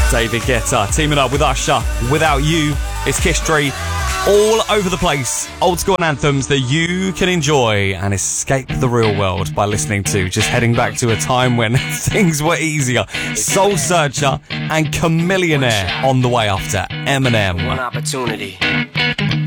David Guetta teaming up with Usher. Without You. It's Kiss Street. All over the place. Old school anthems that you can enjoy and escape the real world by listening to. Just heading back to a time when things were easier. Soul Searcher and Chameleonaire on the way after Eminem. One opportunity.